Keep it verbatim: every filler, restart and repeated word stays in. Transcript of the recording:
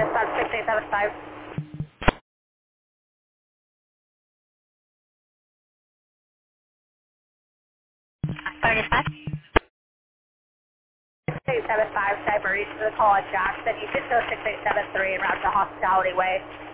Dispatch six eight seven five. Sorry, dispatch. six eight seven five, diverted to the call at Jackson. You should go six eight seven three and route to Hospitality Way.